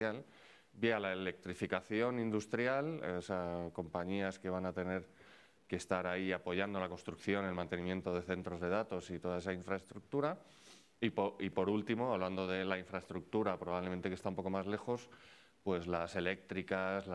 vía la electrificación industrial, o sea, compañías que van a tener que estar ahí apoyando la construcción, el mantenimiento de centros de datos y toda esa infraestructura. Y por último, hablando de la infraestructura, probablemente que está un poco más lejos, pues las eléctricas,